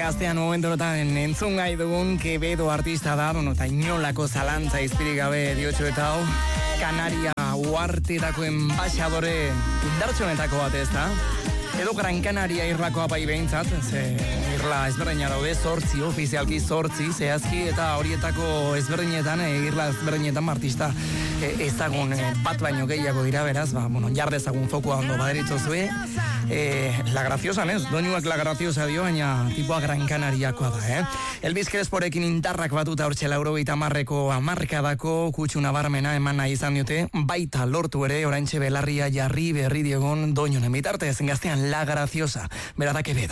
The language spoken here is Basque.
gaztean momentorotan entzun gai dugun Quevedo artista da, eta inolako zalantza izpirik gabe diotxo eta hau, Kanaria uartetako enbaixadore indartxonetako bat ez da? Edo Gran Canaria irlako apai behintzat, ze irla ezberdina daude, 8 ofizialki 8 zehazki, eta horietako ezberdinetan, irla ezberdinetan artista ezagun bat baino gehiago dira, beraz, jardezagun fokua ondo baderitzo zue. La Graciosa, ez? Doinuak La Graciosa dio, baina tipoa Gran Canariakoa da, Elvis Cresporekin indarrak batuta hortxe 90ko hamarkadako kutsu nabarmena eman nahi izan diote, baita lortu ere, oraintxe belarria jarri berri diogon doinunen bitartez, gaztean La Graciosa, bera da Quevedo.